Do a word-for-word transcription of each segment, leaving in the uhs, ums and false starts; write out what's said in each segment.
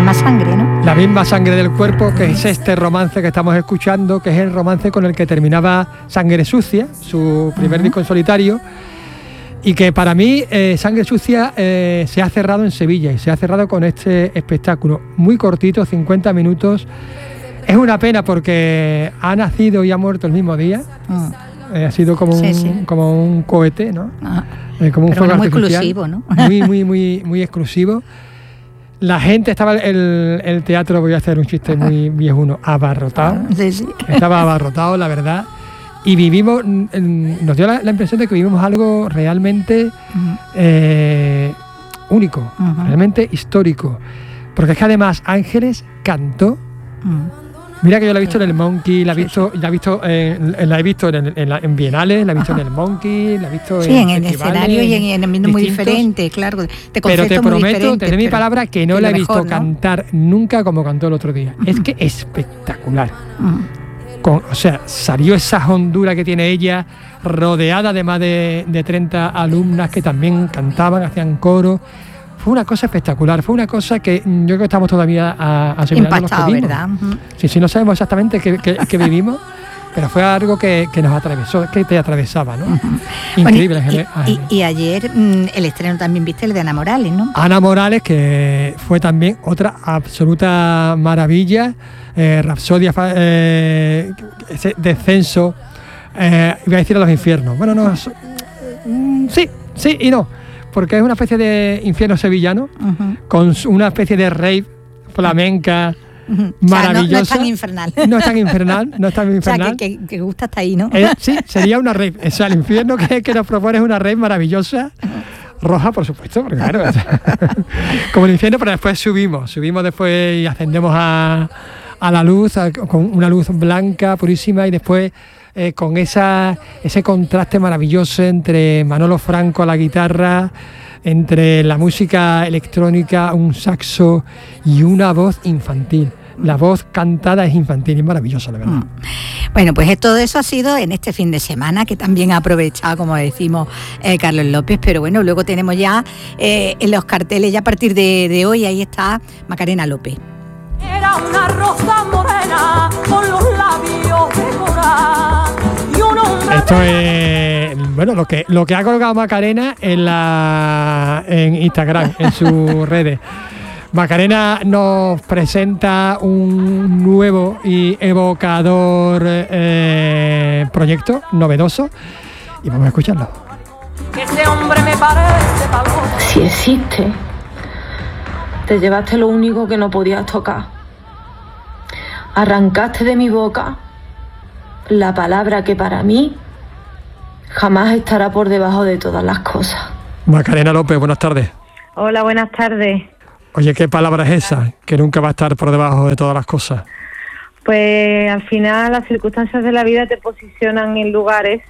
misma sangre, ¿no? La misma sangre del cuerpo, que es este romance que estamos escuchando, que es el romance con el que terminaba Sangre Sucia, su primer uh-huh. disco en solitario, y que para mí eh, Sangre Sucia eh, se ha cerrado en Sevilla y se ha cerrado con este espectáculo muy cortito, cincuenta minutos. Es una pena porque ha nacido y ha muerto el mismo día. Uh-huh. Eh, ha sido como, sí, un, sí. como un cohete, ¿no? Uh-huh. Eh, como un Pero fuego muy artificial. exclusivo, ¿no? Muy, muy, muy, muy exclusivo. La gente estaba, el, el teatro, voy a hacer un chiste muy viejuno, abarrotado. Sí, sí. Estaba abarrotado, la verdad. Y vivimos, nos dio la, la impresión de que vivimos algo realmente uh-huh. eh, único, uh-huh. realmente histórico. Porque es que además Ángeles cantó. Uh-huh. Mira que yo la he visto en el Monkey, la he visto, la he visto, en, la he visto en, en, la, en bienales, la he visto Ajá. en el Monkey, la he visto sí, en, en escenarios y en, en ambientes muy diferentes, claro. Te pero te prometo, te doy mi palabra, que no la he visto mejor, ¿no? cantar nunca como cantó el otro día. Uh-huh. Es que espectacular. Uh-huh. Con, o sea, salió esa hondura que tiene ella, rodeada de más de, de treinta alumnas que también cantaban, hacían coro. Fue una cosa espectacular, fue una cosa que yo creo que estamos todavía asimilando los que vimos. ¿Verdad? Uh-huh. Sí, sí, no sabemos exactamente qué, qué, qué vivimos, pero fue algo que, que nos atravesó, que te atravesaba, ¿no? Uh-huh. Increíble. Bueno, y, y, y, y ayer mmm, el estreno también viste el de Ana Morales, ¿no? Ana Morales, que fue también otra absoluta maravilla, eh, Rapsodia, eh, ese descenso, eh, iba a decir a los infiernos. Bueno, no, so, mm, sí, sí y no. Porque es una especie de infierno sevillano, uh-huh. con una especie de rave flamenca uh-huh. maravillosa. O sea, no, no es tan infernal. No es tan infernal, no es tan infernal. O sea, que, que, que gusta hasta ahí, ¿no? Eh, sí, sería una rave. O sea, el infierno que, que nos propone es una rave maravillosa, roja, por supuesto, porque claro, o sea, como el infierno, pero después subimos, subimos después y ascendemos a, a la luz, a, con una luz blanca, purísima, y después... Eh, con esa, ese contraste maravilloso entre Manolo Franco a la guitarra, entre la música electrónica, un saxo y una voz infantil. La voz cantada es infantil y es maravillosa, la verdad. Mm. Bueno, pues todo eso ha sido en este fin de semana, que también ha aprovechado, como decimos, eh, Carlos López, pero bueno, luego tenemos ya eh, en los carteles, ya a partir de, de hoy, ahí está Macarena López. Era una rosa morena con los labios de coral y un hombre. Esto es bueno lo que lo que ha colgado Macarena en la en Instagram, en sus redes. Macarena nos presenta un nuevo y evocador eh, proyecto novedoso y vamos a escucharlo. Ese hombre me parece palomo. Si existe. Te llevaste lo único que no podías tocar. Arrancaste de mi boca la palabra que para mí jamás estará por debajo de todas las cosas. Macarena López, buenas tardes. Hola, buenas tardes. Oye, ¿qué palabra es esa? Que nunca va a estar por debajo de todas las cosas. Pues al final las circunstancias de la vida te posicionan en lugares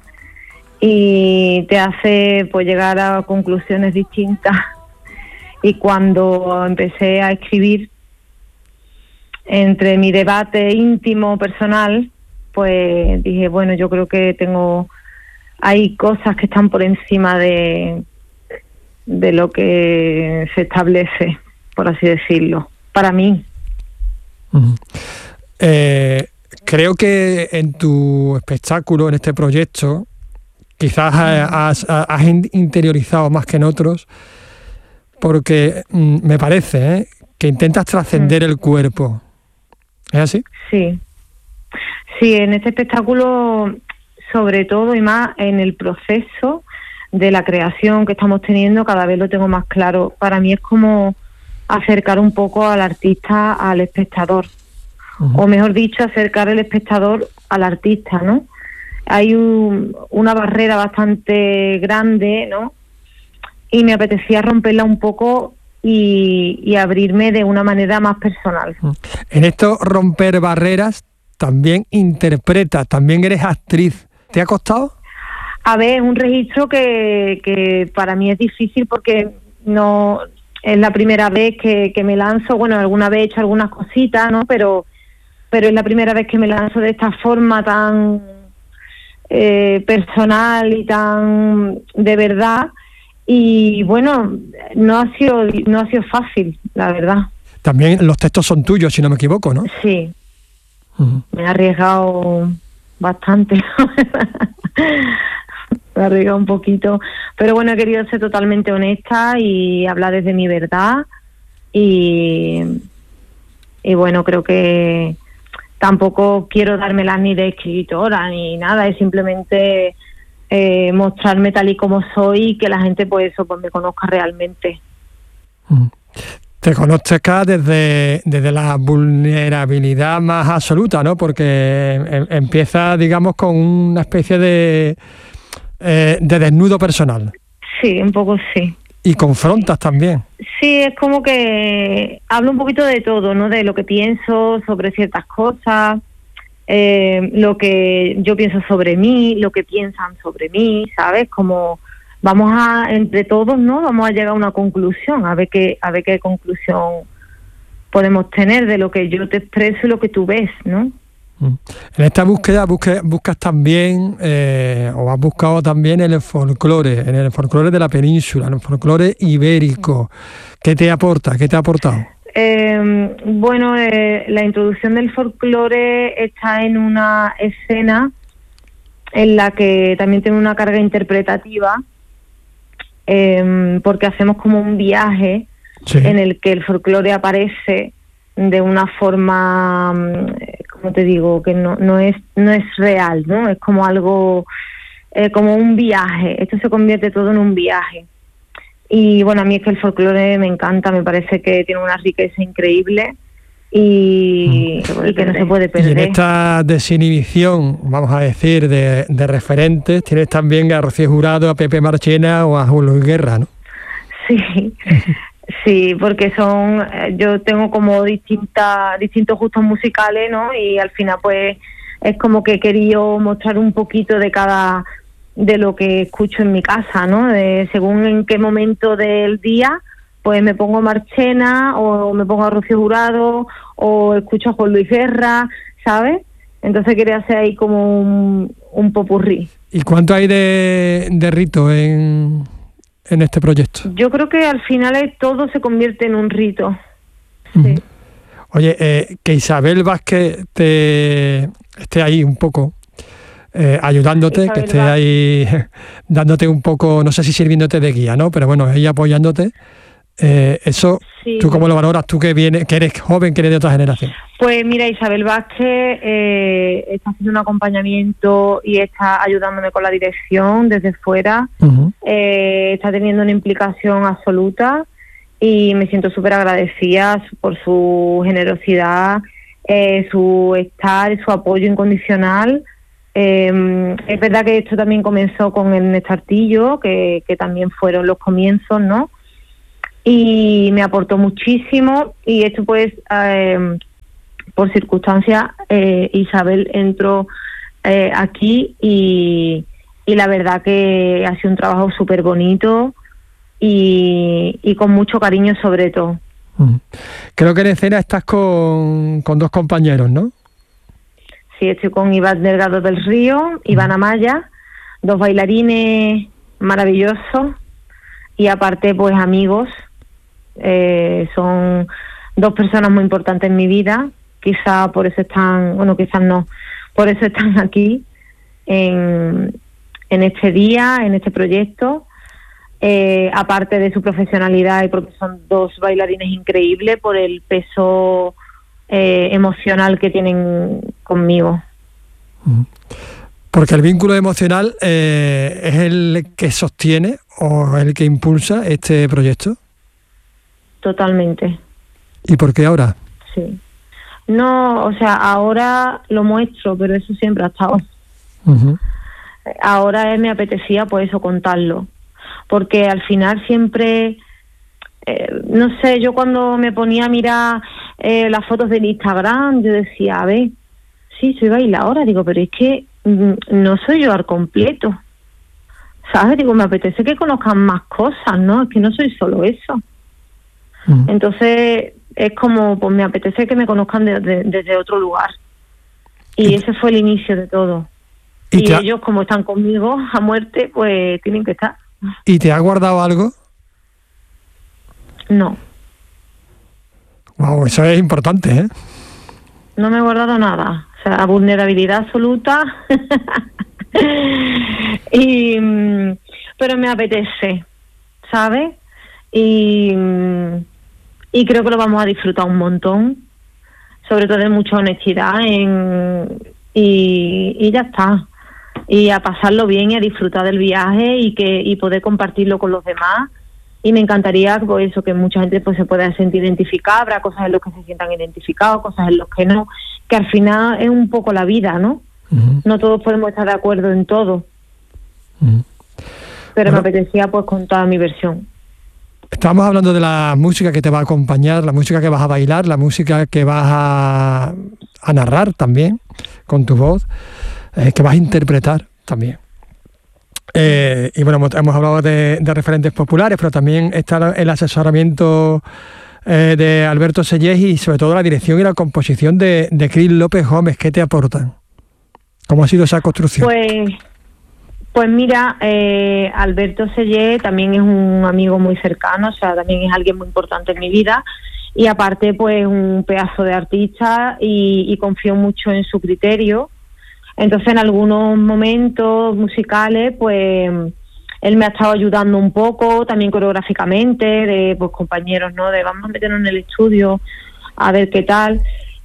y te hace pues llegar a conclusiones distintas. Y cuando empecé a escribir, entre mi debate íntimo, personal, pues dije, bueno, yo creo que tengo, hay cosas que están por encima de, de lo que se establece, por así decirlo, para mí. Uh-huh. Eh, creo que en tu espectáculo, en este proyecto, quizás has, has interiorizado más que en otros, porque mm, me parece ¿eh? que intentas trascender el cuerpo. ¿Es así? Sí. Sí, en este espectáculo, sobre todo y más en el proceso de la creación que estamos teniendo, cada vez lo tengo más claro. Para mí es como acercar un poco al artista al espectador. Uh-huh. O mejor dicho, acercar el espectador al artista, ¿no? Hay un, una barrera bastante grande, ¿no? Y me apetecía romperla un poco y, y abrirme de una manera más personal. En esto romper barreras también interpretas, también eres actriz. ¿Te ha costado? A ver, es un registro que, que para mí es difícil porque no es la primera vez que, que me lanzo. Bueno, alguna vez he hecho algunas cositas, ¿no? Pero, pero es la primera vez que me lanzo de esta forma tan eh, personal y tan de verdad. Y bueno, no ha sido no ha sido fácil, la verdad. También los textos son tuyos, si no me equivoco, ¿no? Sí. Uh-huh. Me he arriesgado bastante. Me he arriesgado un poquito. Pero bueno, he querido ser totalmente honesta y hablar desde mi verdad. Y, y bueno, creo que tampoco quiero dármela ni de escritora ni nada. Es simplemente eh, mostrarme tal y como soy y que la gente pues eso pues me conozca realmente. Uh-huh. Te conozcas desde, desde la vulnerabilidad más absoluta, ¿no? Porque em, empieza, digamos, con una especie de, eh, de desnudo personal. Sí, un poco sí. Y confrontas también. Sí, es como que hablo un poquito de todo, ¿no? De lo que pienso sobre ciertas cosas, eh, lo que yo pienso sobre mí, lo que piensan sobre mí, ¿sabes? Como... Vamos a, entre todos, ¿no? Vamos a llegar a una conclusión, a ver qué, a ver qué conclusión podemos tener de lo que yo te expreso y lo que tú ves, ¿no? En esta búsqueda busque, buscas también, eh, o has buscado también en el folclore, en el folclore de la península, en el folclore ibérico. ¿Qué te aporta? ¿Qué te ha aportado? Eh, bueno, eh, la introducción del folclore está en una escena en la que también tiene una carga interpretativa. Eh, porque hacemos como un viaje sí. en el que el folclore aparece de una forma, como te digo, que no, no es no es real, ¿no? Es como algo, eh, como un viaje. Esto se convierte todo en un viaje. Y bueno, a mí es que el folclore me encanta, me parece que tiene una riqueza increíble y, mm. y que no se puede perder. Y en esta desinhibición, vamos a decir, de, de referentes, tienes también a Rocío Jurado, a Pepe Marchena o a Julio Guerra, ¿no? Sí, sí, porque son, yo tengo como distintas, distintos gustos musicales, ¿no? Y al final pues es como que he querido mostrar un poquito de cada, de lo que escucho en mi casa, ¿no? De según en qué momento del día pues me pongo Marchena o me pongo a Rocío Jurado o escucho a Juan Luis Guerra, ¿sabes? Entonces quería hacer ahí como un, un popurrí. ¿Y cuánto hay de, de rito en, en este proyecto? Yo creo que al final es, todo se convierte en un rito. Uh-huh. Sí. Oye, eh, que Isabel Vázquez te esté ahí un poco eh, ayudándote, Isabel que esté Vázquez. ahí dándote un poco, no sé si sirviéndote de guía, ¿no? Pero bueno, ella apoyándote. Eh, eso, sí. ¿Tú cómo lo valoras? Tú que vienes, que eres joven, que eres de otra generación. Pues mira, Isabel Vázquez eh, está haciendo un acompañamiento y está ayudándome con la dirección desde fuera. Uh-huh. Eh, está teniendo una implicación absoluta y me siento súper agradecida por su generosidad, eh, su estar, su apoyo incondicional. Eh, es verdad que esto también comenzó con Ernesto Artillo, que, que también fueron los comienzos, ¿no? Y me aportó muchísimo y esto pues eh, por circunstancias eh, Isabel entró eh, aquí y, y la verdad que ha sido un trabajo súper bonito y, y con mucho cariño sobre todo. Creo que en escena estás con, con dos compañeros, ¿no? Sí, estoy con Iván Delgado del Río, Iván Amaya, dos bailarines maravillosos y aparte pues amigos. Eh, son dos personas muy importantes en mi vida, quizá por eso están, bueno, quizás no, por eso están aquí en, en este día, en este proyecto, eh, aparte de su profesionalidad y porque son dos bailarines increíbles por el peso eh, emocional que tienen conmigo. Porque el vínculo emocional eh, es el que sostiene o el que impulsa este proyecto. Totalmente. ¿Y por qué ahora? Sí. No, o sea, ahora lo muestro, pero eso siempre ha estado. Uh-huh. Ahora me apetecía, pues eso, contarlo. Porque al final siempre, eh, no sé, yo cuando me ponía a mirar eh, las fotos del Instagram, yo decía, a ver, sí, soy bailadora, digo, pero es que mm, no soy yo al completo. ¿Sabes? Digo, me apetece que conozcan más cosas, ¿no? Es que no soy solo eso. Entonces es como, pues me apetece que me conozcan de, de, desde otro lugar. Y ese fue el inicio de todo. Y, y ellos, como están conmigo a muerte, pues tienen que estar. ¿Y te ha guardado algo? No. Wow, eso es importante, ¿eh? No me he guardado nada. O sea, vulnerabilidad absoluta. y pero me apetece, ¿sabes? Y, y creo que lo vamos a disfrutar un montón, sobre todo de mucha honestidad en, y, y ya está. Y a pasarlo bien y a disfrutar del viaje y que y poder compartirlo con los demás. Y me encantaría pues, eso, que mucha gente pues se pueda sentir identificada, habrá cosas en las que se sientan identificados, cosas en las que no, que al final es un poco la vida, ¿no? Uh-huh. No todos podemos estar de acuerdo en todo. Uh-huh. Pero bueno, me apetecía pues contar mi versión. Estamos hablando de la música que te va a acompañar, la música que vas a bailar, la música que vas a, a narrar también con tu voz, eh, que vas a interpretar también. Eh, y bueno, hemos, hemos hablado de, de referentes populares, pero también está el asesoramiento eh, de Alberto Sellés y sobre todo la dirección y la composición de, de Cris López Gómez. ¿Qué te aportan? ¿Cómo ha sido esa construcción? Pues, pues mira, eh, Alberto Sellés también es un amigo muy cercano, o sea, también es alguien muy importante en mi vida y aparte pues un pedazo de artista y, y confío mucho en su criterio. Entonces, en algunos momentos musicales, pues, él me ha estado ayudando un poco, también coreográficamente, de pues compañeros, ¿no? De vamos a meternos en el estudio, a ver qué tal.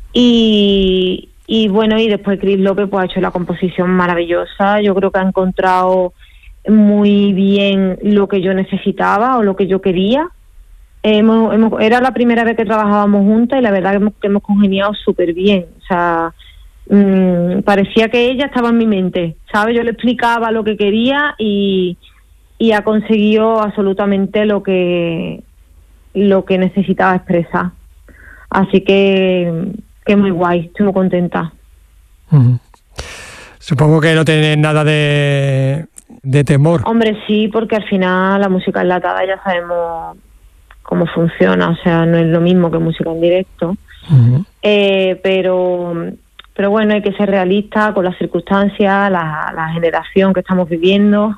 Y, y bueno, y después Cris López, pues, ha hecho la composición maravillosa. Yo creo que ha encontrado muy bien lo que yo necesitaba o lo que yo quería. Hemos, hemos, era la primera vez que trabajábamos juntas y la verdad que hemos, que hemos congeniado súper bien, o sea... Mm, parecía que ella estaba en mi mente, ¿sabes? Yo le explicaba lo que quería y, y ha conseguido absolutamente lo que lo que necesitaba expresar. Así que, que muy guay, estoy muy contenta. Uh-huh. Supongo que no tienes nada de, de temor. Hombre, sí, porque al final la música enlatada ya sabemos cómo funciona, o sea, no es lo mismo que música en directo. Uh-huh. eh, pero... Pero bueno, hay que ser realista con las circunstancias, la, la generación que estamos viviendo.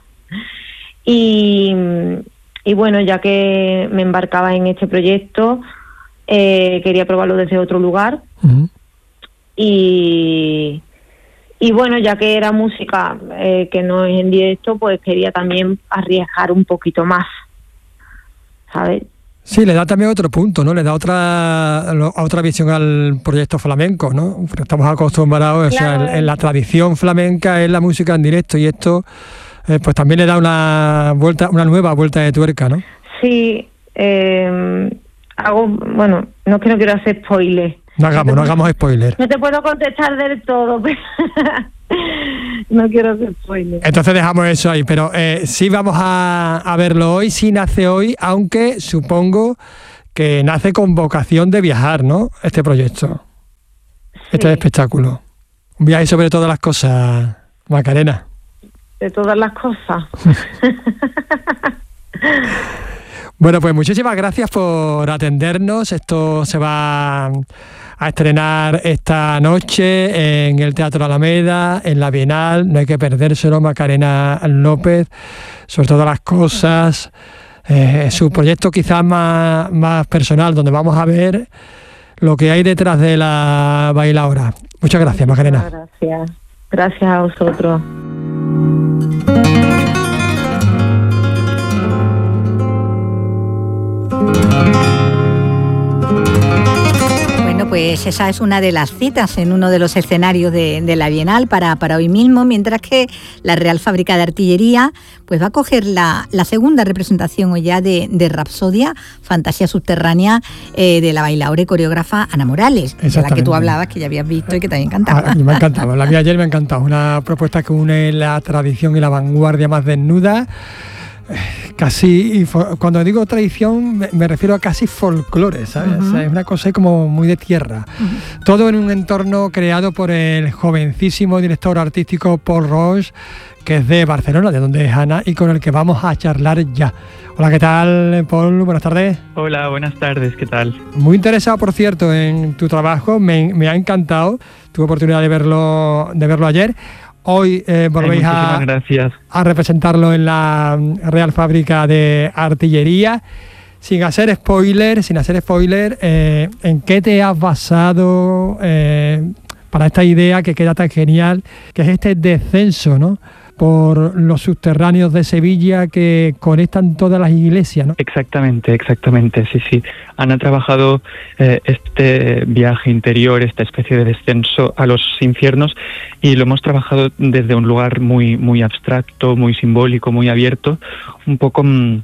Y, y bueno, ya que me embarcaba en este proyecto, eh, quería probarlo desde otro lugar. Uh-huh. Y, y bueno, ya que era música eh, que no es en directo, pues quería también arriesgar un poquito más, ¿sabes? Sí, le da también otro punto, ¿no? Le da otra otra visión al proyecto flamenco, ¿no? Porque estamos acostumbrados, claro. O sea, en, en la tradición flamenca es la música en directo y esto, eh, pues también le da una vuelta, una nueva vuelta de tuerca, ¿no? Sí, eh, hago, bueno, no es que no quiero hacer spoiler. No hagamos, no, no hagamos spoiler. No te puedo contestar del todo, pero no quiero hacer spoiler. Entonces dejamos eso ahí, pero eh, sí vamos a, a verlo hoy, sí nace hoy, aunque supongo que nace con vocación de viajar, ¿no? Este proyecto, sí. Este espectáculo. Un viaje sobre todas las cosas, Macarena. De todas las cosas. Bueno, pues muchísimas gracias por atendernos. Esto se va a estrenar esta noche en el Teatro Alameda, en la Bienal. No hay que perdérselo, Macarena López, sobre todas las cosas. Eh, su proyecto quizás más, más personal, donde vamos a ver lo que hay detrás de la bailaora. Muchas gracias, Macarena. Muchas gracias. Gracias a vosotros. Bueno, pues esa es una de las citas en uno de los escenarios de, de la Bienal para, para hoy mismo, mientras que la Real Fábrica de Artillería pues va a coger la, la segunda representación hoy ya de, de Rapsodia, fantasía subterránea, eh, de la bailaora y coreógrafa Ana Morales, de la que tú hablabas, que ya habías visto y que también encantaba. Ah, me ha encantado, la vi ayer, me ha encantado. Una propuesta que une la tradición y la vanguardia más desnuda. Casi, cuando digo tradición me, me refiero a casi folclore, ¿sabes? Uh-huh. O sea, es una cosa como muy de tierra. Uh-huh. Todo en un entorno creado por el jovencísimo director artístico Paul Roche, que es de Barcelona, de donde es Ana, y con el que vamos a charlar ya. Hola, ¿qué tal, Paul? Buenas tardes. Hola, buenas tardes, ¿qué tal? Muy interesado, por cierto, en tu trabajo, me, me ha encantado. Tuve oportunidad de verlo, de verlo ayer. Hoy eh, volvéis Ay, a, a representarlo en la Real Fábrica de Artillería. sin hacer spoiler, sin hacer spoiler, eh, ¿en qué te has basado eh, para esta idea que queda tan genial, que es este descenso, ¿no?, por los subterráneos de Sevilla que conectan todas las iglesias, ¿no? Exactamente, exactamente, sí, sí. Han trabajado eh, este viaje interior, esta especie de descenso a los infiernos, y lo hemos trabajado desde un lugar muy, muy abstracto, muy simbólico, muy abierto, un poco mmm,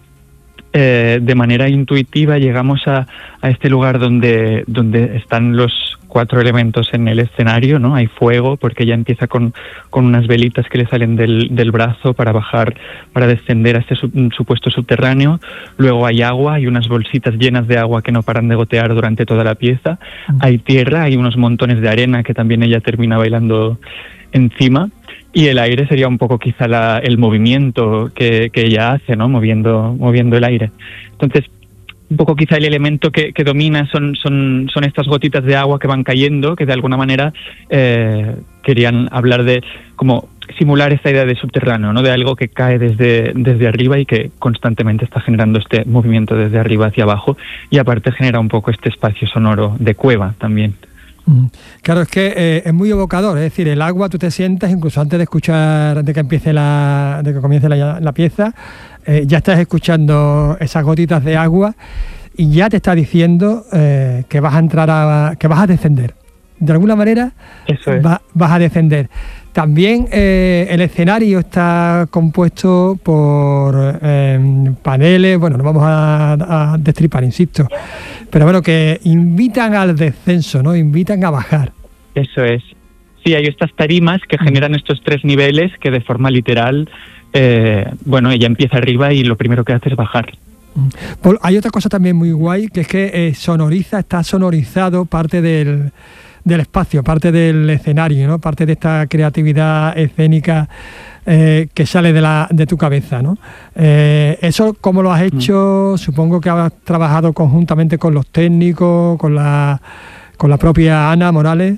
eh, de manera intuitiva llegamos a, a este lugar donde, donde están los cuatro elementos en el escenario, ¿no? Hay fuego, porque ella empieza con, con unas velitas que le salen del, del brazo para bajar, para descender a este sub, supuesto subterráneo. Luego hay agua, hay unas bolsitas llenas de agua que no paran de gotear durante toda la pieza. Uh-huh. Hay tierra, hay unos montones de arena que también ella termina bailando encima. Y el aire sería un poco quizá la, el movimiento que, que ella hace, ¿no? Moviendo, moviendo el aire. Entonces, un poco quizá el elemento que, que domina son, son, son estas gotitas de agua que van cayendo, que de alguna manera eh, querían hablar de, como simular esta idea de subterráneo, ¿no? De algo que cae desde, desde arriba y que constantemente está generando este movimiento desde arriba hacia abajo, y aparte genera un poco este espacio sonoro de cueva también. Claro, es que eh, es muy evocador, es decir, el agua, tú te sientas, incluso antes de escuchar, de que empiece la, de que comience la, la pieza, eh, ya estás escuchando esas gotitas de agua y ya te está diciendo eh, que vas a entrar a, que vas a descender. De alguna manera, Eso es. va, vas a descender. También eh, el escenario está compuesto por eh, paneles, bueno, no vamos a, a destripar, insisto, pero bueno, que invitan al descenso, ¿no? Invitan a bajar. Eso es. Sí, hay estas tarimas que generan estos tres niveles que de forma literal, eh, bueno, ella empieza arriba y lo primero que hace es bajar. Paul, hay otra cosa también muy guay, que es que eh, sonoriza, está sonorizado parte del... del espacio, parte del escenario, ¿no? Parte de esta creatividad escénica eh, que sale de la de tu cabeza, ¿no? Eh, eso, ¿cómo lo has hecho? Mm. Supongo que has trabajado conjuntamente con los técnicos, con la con la propia Ana Morales.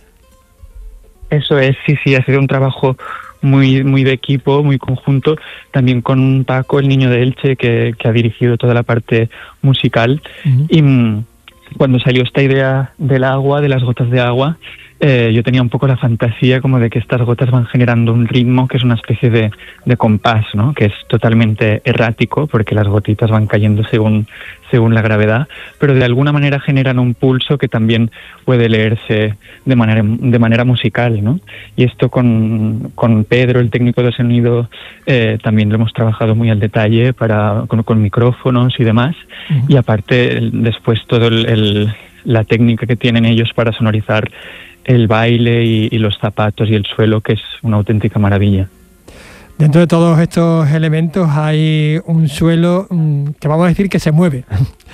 Eso es, sí, sí, ha sido un trabajo muy muy de equipo, muy conjunto, también con Paco, el niño de Elche, que, que ha dirigido toda la parte musical. Uh-huh. Y cuando salió esta idea del agua, de las gotas de agua, eh, yo tenía un poco la fantasía como de que estas gotas van generando un ritmo que es una especie de, de compás, ¿no? Que es totalmente errático, porque las gotitas van cayendo según, según la gravedad, pero de alguna manera generan un pulso que también puede leerse de manera, de manera musical, ¿no? Y esto con, con Pedro, el técnico de sonido, eh, también lo hemos trabajado muy al detalle para, con, con micrófonos y demás. Uh-huh. Y aparte, después todo el, el, la técnica que tienen ellos para sonorizar el baile y, y los zapatos y el suelo, que es una auténtica maravilla. Dentro de todos estos elementos hay un suelo mmm, que vamos a decir que se mueve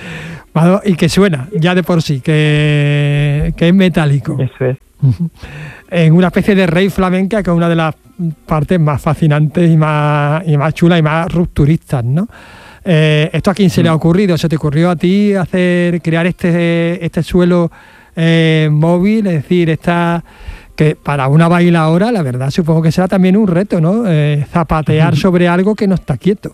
y que suena ya de por sí, que, que es metálico. Eso es. En una especie de rave flamenca, que es una de las partes más fascinantes y más, y más chulas y más rupturistas, ¿no? Eh, ¿Esto a quién se le ha ocurrido? ¿Se te ocurrió a ti hacer crear este, este suelo eh, móvil? Es decir, esta... que para una bailaora, la verdad, supongo que será también un reto, ¿no? Eh, zapatear sobre algo que no está quieto.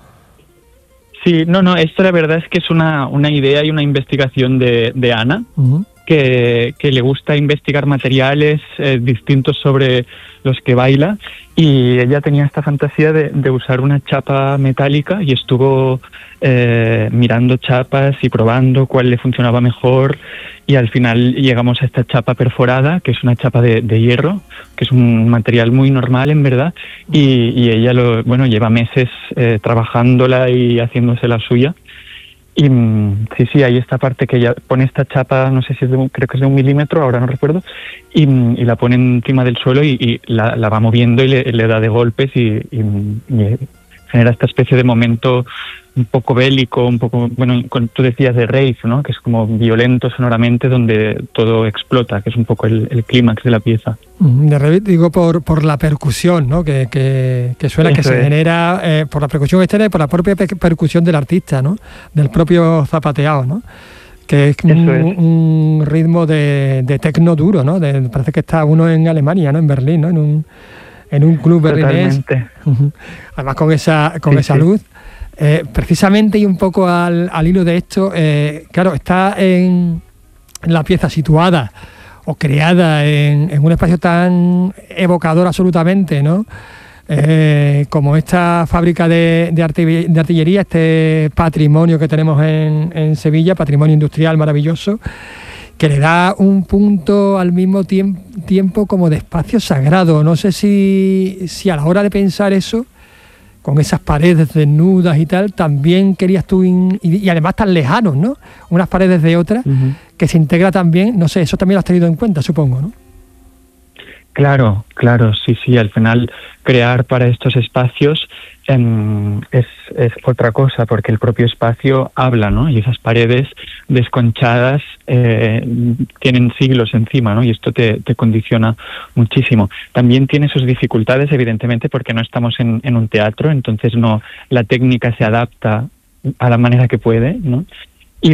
Sí, no, no, esto la verdad es que es una, una idea y una investigación de, de Ana, uh-huh. que, que le gusta investigar materiales eh, distintos sobre los que baila, y ella tenía esta fantasía de, de usar una chapa metálica y estuvo eh, mirando chapas y probando cuál le funcionaba mejor, y al final llegamos a esta chapa perforada, que es una chapa de, de hierro, que es un material muy normal en verdad, y, y ella lo, bueno, lleva meses eh, trabajándola y haciéndose la suya. Y sí, sí, hay esta parte que ella pone esta chapa, no sé si es de un, creo que es de un milímetro, ahora no recuerdo, y, y la pone encima del suelo y, y la, la va moviendo y le, le da de golpes y, y, y genera esta especie de momento un poco bélico, un poco, bueno, tú decías de rave, ¿no? Que es como violento sonoramente, donde todo explota, que es un poco el, el clímax de la pieza. De rave digo por, por la percusión, ¿no? Que, que, que suena, Eso que se es. genera eh, por la percusión externa y por la propia percusión del artista, ¿no? Del propio zapateado, ¿no? Que es un, es un ritmo de, de tecno duro, ¿no? De, parece que está uno en Alemania, ¿no? En Berlín, ¿no? En un, en un club berlinés. Totalmente. Además con esa, con sí, esa sí. luz. Eh, precisamente y un poco al, al hilo de esto, eh, claro, está en la pieza situada o creada en, en un espacio tan evocador absolutamente, ¿no? Eh, como esta fábrica de, de, arti- de artillería, este patrimonio que tenemos en, en Sevilla, patrimonio industrial maravilloso, que le da un punto al mismo tiemp- tiempo como de espacio sagrado. No sé si, si a la hora de pensar eso, con esas paredes desnudas y tal, también querías tú, in, y, y además tan lejanos, ¿no? Unas paredes de otras, uh-huh. que se integra también, no sé, eso también lo has tenido en cuenta, supongo, ¿no? Claro, claro, sí, sí, al final crear para estos espacios eh, es, es otra cosa, porque el propio espacio habla, ¿no? Y esas paredes desconchadas eh, tienen siglos encima, ¿no? Y esto te, te condiciona muchísimo. También tiene sus dificultades, evidentemente, porque no estamos en, en un teatro, entonces no, la técnica se adapta a la manera que puede, ¿no? Y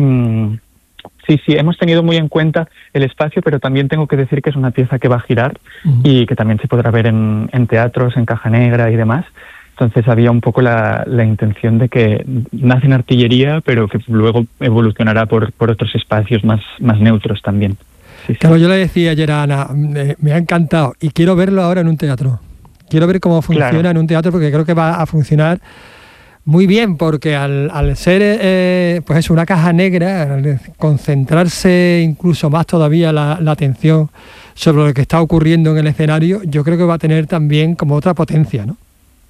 sí, sí, hemos tenido muy en cuenta el espacio, pero también tengo que decir que es una pieza que va a girar uh-huh. y que también se podrá ver en, en teatros, en Caja Negra y demás. Entonces había un poco la, la intención de que nace en artillería, pero que luego evolucionará por, por otros espacios más, más neutros también. Sí, claro, sí. Yo le decía ayer a Ana, me, me ha encantado y quiero verlo ahora en un teatro. Quiero ver cómo funciona claro. en un teatro, porque creo que va a funcionar muy bien, porque al, al ser eh, pues eso, una caja negra, al concentrarse incluso más todavía la, la atención sobre lo que está ocurriendo en el escenario, yo creo que va a tener también como otra potencia, ¿no?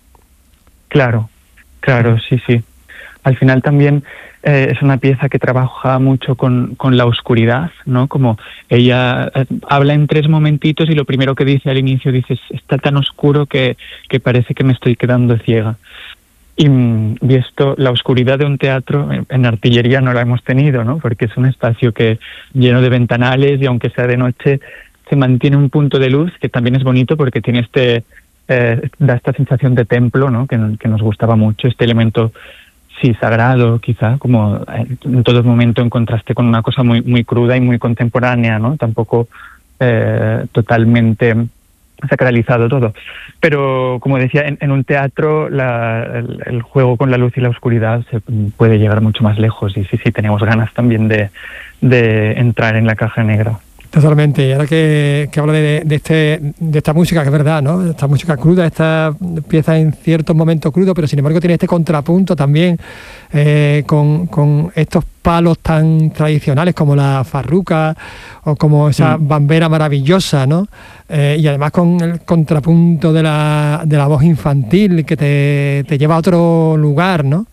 Claro, claro, sí, sí. Al final también eh, es una pieza que trabaja mucho con, con la oscuridad, ¿no? Como ella eh, habla en tres momentitos y lo primero que dice al inicio, dice, está tan oscuro que, que parece que me estoy quedando ciega. Y, y esto, la oscuridad de un teatro en, en artillería no la hemos tenido, ¿no? Porque es un espacio que lleno de ventanales y aunque sea de noche se mantiene un punto de luz que también es bonito porque tiene este eh, da esta sensación de templo, ¿no? Que, que nos gustaba mucho, este elemento sí sagrado quizá, como en todo momento en contraste con una cosa muy muy cruda y muy contemporánea, ¿no? Tampoco eh, totalmente sacralizado todo. Pero, como decía, en, en un teatro la, el, el juego con la luz y la oscuridad se puede llegar mucho más lejos y sí, sí, teníamos ganas también de, de entrar en la Caja Negra. Totalmente, y ahora que, que habla de, de, este, de esta música, que es verdad, ¿no? Esta música cruda, esta pieza en ciertos momentos crudo, pero sin embargo tiene este contrapunto también eh, con, con estos palos tan tradicionales como la farruca o como esa mm. bambera maravillosa, ¿no? Eh, y además con el contrapunto de la, de la voz infantil que te, te lleva a otro lugar, ¿no?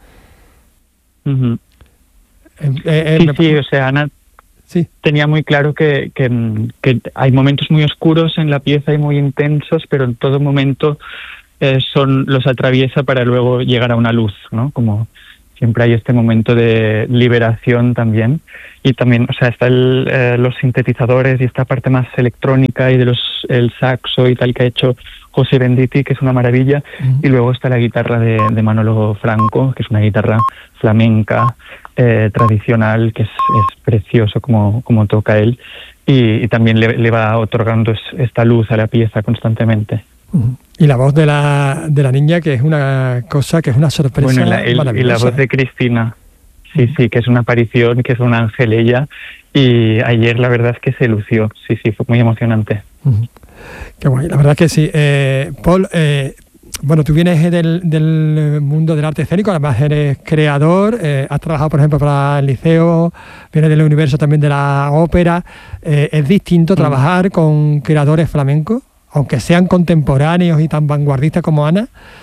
Uh-huh. Eh, eh, sí, me... sí, o sea, Ana sí. tenía muy claro que, que, que hay momentos muy oscuros en la pieza y muy intensos, pero en todo momento eh, son los atraviesa para luego llegar a una luz, ¿no? Como siempre hay este momento de liberación también. Y también, o sea, está el, eh, los sintetizadores y esta parte más electrónica y de los el saxo y tal que ha hecho José Venditti, que es una maravilla. Uh-huh. Y luego está la guitarra de, de Manolo Franco, que es una guitarra flamenca, eh, tradicional, que es, es precioso como, como toca él. Y, y también le, le va otorgando es, esta luz a la pieza constantemente. Uh-huh. Y la voz de la, de la niña, que es una cosa, que es una sorpresa bueno, la, el, maravillosa. Y la voz de Cristina. Sí, sí, que es una aparición, que es un ángel ella, y ayer la verdad es que se lució, sí, sí, fue muy emocionante. Uh-huh. Qué guay, la verdad que sí. Eh, Paul, eh, bueno, tú vienes del, del mundo del arte escénico, además eres creador, eh, has trabajado, por ejemplo, para el liceo, vienes del universo también de la ópera. Eh, ¿Es distinto uh-huh. trabajar con creadores flamencos, aunque sean contemporáneos y tan vanguardistas como Ana,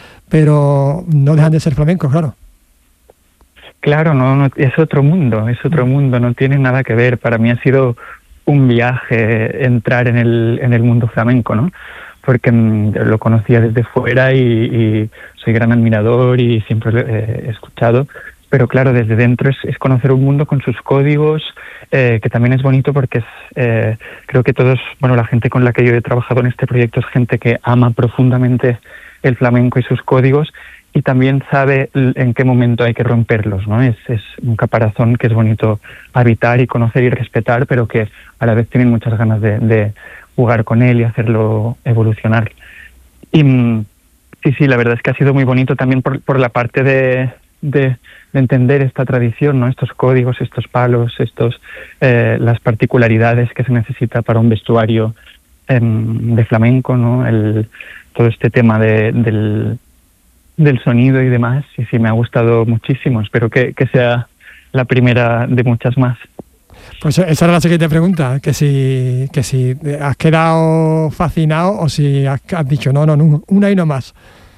pero no dejan de ser flamencos, claro? Claro, no, no, es otro mundo, es otro mundo, no tiene nada que ver. Para mí ha sido un viaje entrar en el, en el mundo flamenco, ¿no? Porque mm, lo conocía desde fuera y, y soy gran admirador y siempre lo he escuchado. Pero claro, desde dentro es, es conocer un mundo con sus códigos, eh, que también es bonito porque es, eh, creo que todos, bueno, la gente con la que yo he trabajado en este proyecto es gente que ama profundamente el flamenco y sus códigos, y también sabe en qué momento hay que romperlos, ¿no? Es, es un caparazón que es bonito habitar y conocer y respetar, pero que a la vez tienen muchas ganas de, de jugar con él y hacerlo evolucionar. Y sí, sí, la verdad es que ha sido muy bonito también por, por la parte de, de, de entender esta tradición, ¿no? Estos códigos, estos palos, estos eh, las particularidades que se necesita para un vestuario eh, de flamenco, ¿no? El, todo este tema de, del, del sonido y demás, y sí, me ha gustado muchísimo. Espero que, que sea la primera de muchas más. Pues esa era la siguiente pregunta, que si, que si has quedado fascinado o si has, has dicho no, no, no, una y no más.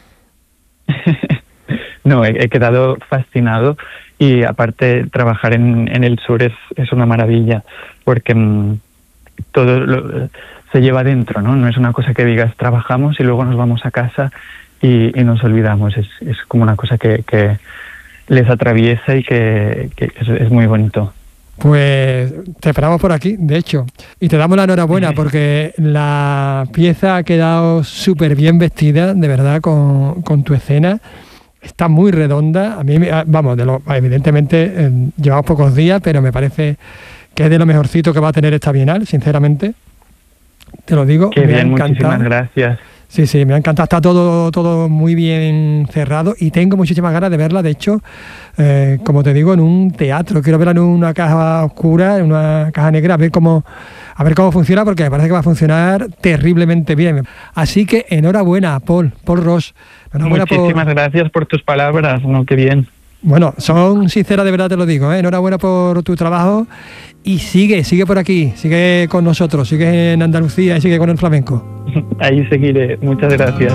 No, he, he quedado fascinado, y aparte trabajar en, en el sur es, es una maravilla, porque mmm, todo lo, se lleva dentro, ¿no? No es una cosa que digas trabajamos y luego nos vamos a casa y, y nos olvidamos. Es, es como una cosa que, que les atraviesa y que, que es, es muy bonito. Pues te esperamos por aquí, de hecho, y te damos la enhorabuena porque la pieza ha quedado súper bien vestida, de verdad, con, con tu escena. Está muy redonda. A mí, vamos, de lo, evidentemente eh, llevamos pocos días, pero me parece que es de lo mejorcito que va a tener esta Bienal, sinceramente. Te lo digo. Qué me bien, ha encantado. muchísimas gracias. Sí, sí, me ha encantado. Está todo, todo muy bien cerrado y tengo muchísimas ganas de verla. De hecho, eh, como te digo, en un teatro. Quiero verla en una caja oscura, en una caja negra, a ver cómo, a ver cómo funciona, porque me parece que va a funcionar terriblemente bien. Así que enhorabuena, Paul, Paul Ross. Enhorabuena. Muchísimas por... gracias por tus palabras, no, qué bien. Bueno, son sinceras, de verdad te lo digo, ¿eh? Enhorabuena por tu trabajo y sigue, sigue por aquí, sigue con nosotros, sigue en Andalucía y sigue con el flamenco. Ahí seguiré, muchas gracias.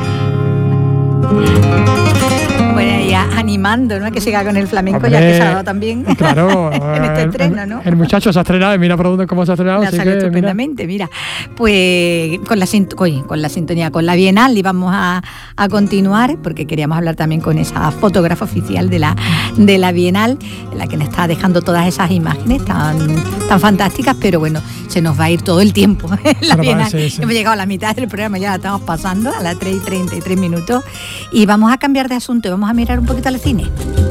Bueno, ya animando, ¿no? Que siga con el flamenco, Hombre, ya que se ha dado también claro, en este estreno, ¿no? El, el muchacho se ha estrenado, mira por dónde cómo se ha estrenado. La salió estupendamente, mira. mira. Pues con la, oye, con la sintonía, con la Bienal, y vamos a, a continuar, porque queríamos hablar también con esa fotógrafa oficial de la, de la Bienal, la que nos está dejando todas esas imágenes tan, tan fantásticas, pero bueno, se nos va a ir todo el tiempo en la Bienal. Sí, sí. Hemos llegado a la mitad del programa, ya la estamos pasando, a las tres y treinta y tres minutos, y vamos a cambiar de asunto, vamos a mirar un poquito al cine.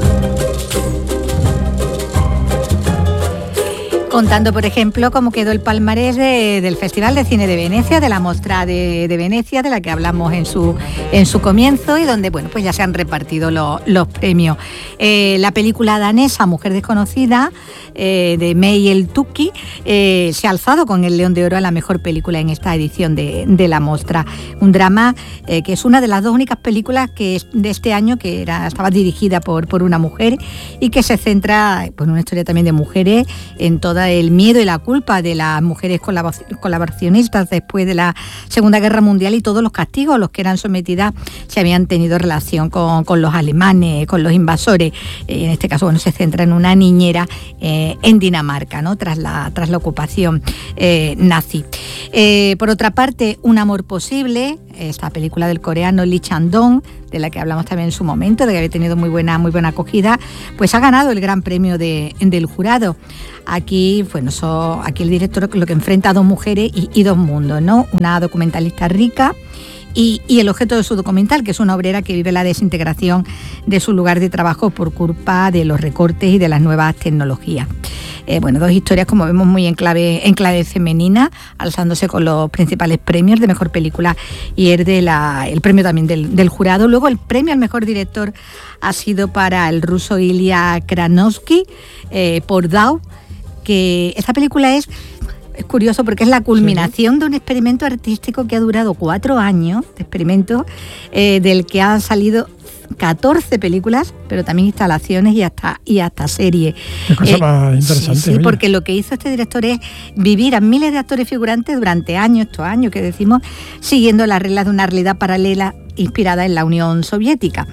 Contando, por ejemplo, cómo quedó el palmarés de, del Festival de Cine de Venecia, de la Mostra de, de Venecia, de la que hablamos en su, en su comienzo, y donde, bueno, pues ya se han repartido lo, los premios. Eh, la película danesa Mujer Desconocida, eh, de May El Tukki, eh, se ha alzado con el León de Oro a la mejor película en esta edición de, de la Mostra. Un drama eh, que es una de las dos únicas películas que es de este año que era, estaba dirigida por, por una mujer, y que se centra pues, en una historia también de mujeres, en toda el miedo y la culpa de las mujeres colaboracionistas después de la Segunda Guerra Mundial, y todos los castigos a los que eran sometidas si habían tenido relación con, con los alemanes, con los invasores. Eh, en este caso, bueno, se centra en una niñera eh, en Dinamarca, ¿no? Tras la, tras la ocupación eh, nazi. Eh, por otra parte, Un amor posible, esta película del coreano Lee Chang-dong, de la que hablamos también en su momento, de que había tenido muy buena, muy buena acogida, pues ha ganado el gran premio de, del jurado. Aquí, bueno, so, aquí el director lo que enfrenta a dos mujeres y, y dos mundos, ¿no? Una documentalista rica y, y el objeto de su documental, que es una obrera que vive la desintegración de su lugar de trabajo por culpa de los recortes y de las nuevas tecnologías. Eh, bueno, dos historias, como vemos, muy en clave, en clave femenina, alzándose con los principales premios de mejor película y el, de la, el premio también del, del jurado. Luego el premio al mejor director ha sido para el ruso Ilya Kranovsky eh, por Dao, que esta película es, es curioso porque es la culminación sí. de un experimento artístico que ha durado cuatro años, de experimento eh, del que han salido catorce películas, pero también instalaciones y hasta y hasta series. Qué cosa eh, más interesante. Sí, sí, porque lo que hizo este director es vivir a miles de actores figurantes durante años, estos años que decimos, siguiendo las reglas de una realidad paralela inspirada en la Unión Soviética.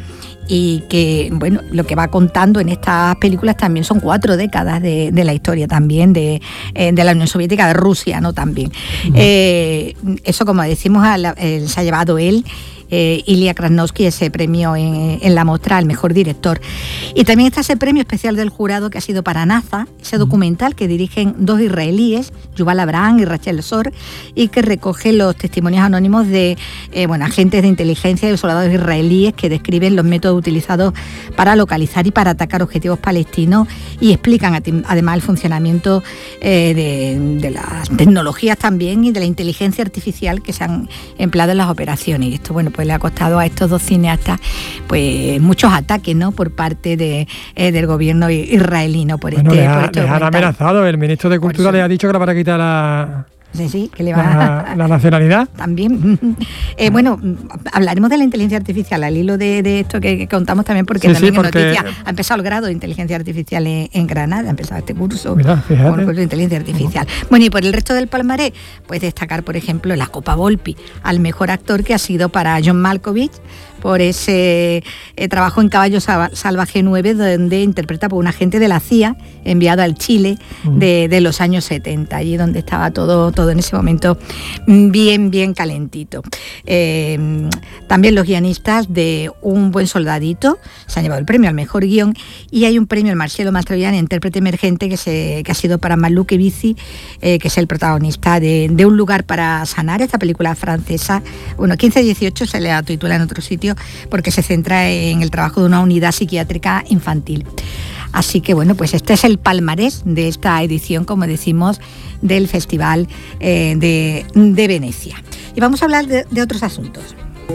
Y que, bueno, lo que va contando en estas películas también son cuatro décadas de, de la historia también de, eh, de la Unión Soviética, de Rusia, ¿no? También. Uh-huh. Eh, eso, como decimos, eh, se ha llevado él, eh, Ilya Kranovsky, ese premio en, en la Mostra al mejor director. Y también está ese premio especial del jurado que ha sido para NASA, ese documental que dirigen dos israelíes, Yuval Abraham y Rachel Sor, y que recoge los testimonios anónimos de eh, bueno, agentes de inteligencia y soldados israelíes que describen los métodos utilizados para localizar y para atacar objetivos palestinos, y explican además el funcionamiento eh, de, de las tecnologías también y de la inteligencia artificial que se han empleado en las operaciones. Y esto, bueno, pues pues le ha costado a estos dos cineastas pues muchos ataques, ¿no? Por parte de, eh, del gobierno israelí, ¿no? Por bueno, este, les, ha, por este les han amenazado, el ministro de Cultura le ha dicho que le van a quitar la... Sí, sí, que le va la, a... la nacionalidad. También. Eh, bueno, hablaremos de la inteligencia artificial, al hilo de, de esto que, que contamos también, porque sí, también sí, porque... en noticias ha empezado el grado de inteligencia artificial en, en Granada, ha empezado este curso. Mira, fíjate. Con el curso de inteligencia artificial. Bueno, y por el resto del palmarés, pues destacar, por ejemplo, la Copa Volpi al mejor actor, que ha sido para John Malkovich, por ese eh, trabajo en Caballo Salvaje nueve, donde interpreta por un agente de la C I A enviado al Chile de, de los años setenta, allí donde estaba todo, todo en ese momento bien, bien calentito. Eh, también los guionistas de Un buen soldadito se han llevado el premio al mejor guión, y hay un premio al Marcelo Mastroianni, intérprete emergente, que, se, que ha sido para Maluque Bici, eh, que es el protagonista de, de Un lugar para sanar, esta película francesa. Bueno, quince dieciocho se le titula en otro sitio, porque se centra en el trabajo de una unidad psiquiátrica infantil. Así que bueno, pues este es el palmarés de esta edición, como decimos, del Festival eh, de, de Venecia. Y vamos a hablar de, de otros asuntos.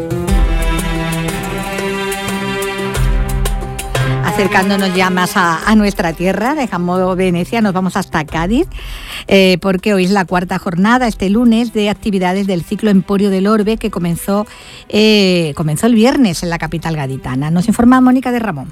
Acercándonos ya más a, a nuestra tierra, dejamos Venecia, nos vamos hasta Cádiz, eh, porque hoy es la cuarta jornada, este lunes, de actividades del ciclo Emporio del Orbe, que comenzó, eh, comenzó el viernes en la capital gaditana. Nos informa Mónica de Ramón.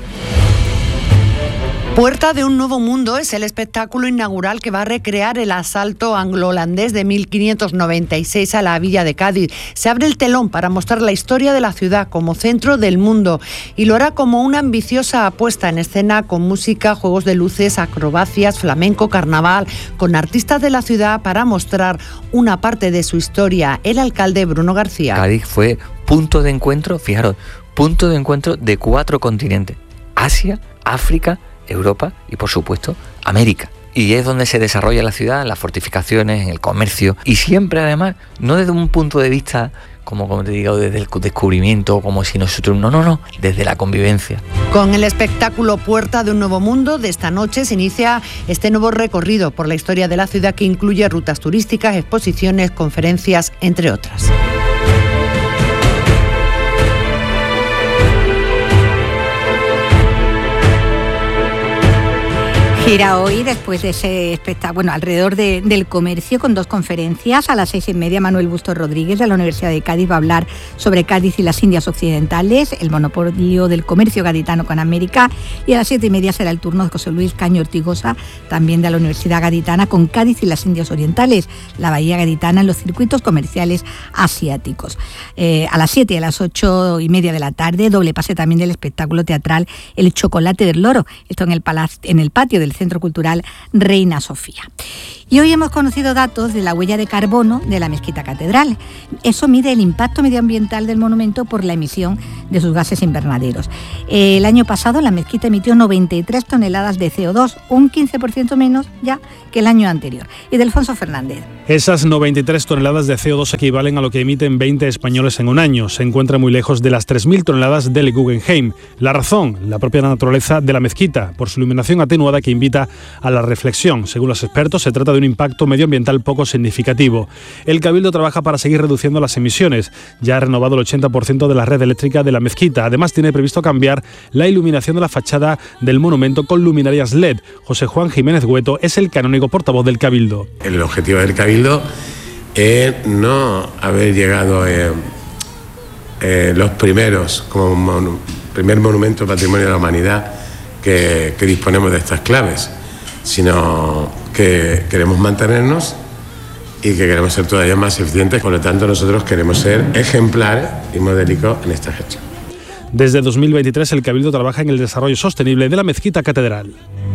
Puerta de un nuevo mundo es el espectáculo inaugural que va a recrear el asalto anglo-holandés de mil quinientos noventa y seis a la villa de Cádiz. Se abre el telón para mostrar la historia de la ciudad como centro del mundo, y lo hará como una ambiciosa apuesta en escena, con música, juegos de luces, acrobacias, flamenco, carnaval, con artistas de la ciudad para mostrar una parte de su historia. El alcalde Bruno García. Cádiz fue punto de encuentro, fijaros, punto de encuentro de cuatro continentes: Asia, África, Europa y, por supuesto, América. Y es donde se desarrolla la ciudad, en las fortificaciones, en el comercio, y siempre, además, no desde un punto de vista, como, como te digo, desde el descubrimiento, como si nosotros... No, no, no, desde la convivencia. Con el espectáculo Puerta de un nuevo mundo de esta noche se inicia este nuevo recorrido por la historia de la ciudad, que incluye rutas turísticas, exposiciones, conferencias, entre otras. Gira hoy, después de ese espectáculo, bueno, alrededor de, del comercio, con dos conferencias. A las seis y media, Manuel Bustos Rodríguez, de la Universidad de Cádiz, va a hablar sobre Cádiz y las Indias Occidentales, el monopolio del comercio gaditano con América. Y a las siete y media será el turno de José Luis Caño Ortigosa, también de la Universidad Gaditana, con Cádiz y las Indias Orientales, la bahía gaditana en los circuitos comerciales asiáticos. Eh, a las siete y a las ocho y media de la tarde, doble pase también del espectáculo teatral El Chocolate del Loro, esto en el, palacio, en el patio del Centro Cultural Reina Sofía. Y hoy hemos conocido datos de la huella de carbono de la Mezquita Catedral. Eso mide el impacto medioambiental del monumento por la emisión de sus gases invernaderos. El año pasado la mezquita emitió noventa y tres toneladas de C O dos, un quince por ciento menos ya que el año anterior. Y de Alfonso Fernández. Esas noventa y tres toneladas de C O dos equivalen a lo que emiten veinte españoles en un año. Se encuentra muy lejos de las tres mil toneladas del Guggenheim. La razón, la propia naturaleza de la mezquita, por su iluminación atenuada que invita a la reflexión. Según los expertos, se trata de un impacto medioambiental poco significativo. El Cabildo trabaja para seguir reduciendo las emisiones. Ya ha renovado el ochenta por ciento de la red eléctrica de la mezquita. Además, tiene previsto cambiar la iluminación de la fachada del monumento con luminarias L E D. José Juan Jiménez Güeto es el canónigo portavoz del Cabildo. El objetivo del Cabildo es no haber llegado eh, eh, los primeros, como mon- primer monumento patrimonio de la humanidad que, que disponemos de estas claves, sino que queremos mantenernos y que queremos ser todavía más eficientes. Por lo tanto, nosotros queremos ser ejemplares y modélicos en esta gestión. Desde dos mil veintitrés, el Cabildo trabaja en el desarrollo sostenible de la Mezquita Catedral.